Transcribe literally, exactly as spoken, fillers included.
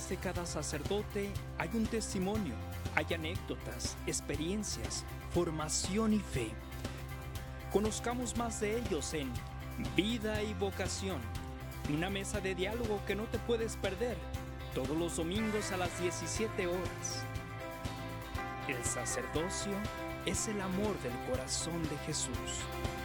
de cada sacerdote hay un testimonio, hay anécdotas, experiencias, formación y fe. Conozcamos más de ellos en Vida y Vocación, una mesa de diálogo que no te puedes perder todos los domingos a las diecisiete horas. El sacerdocio es el amor del corazón de Jesús.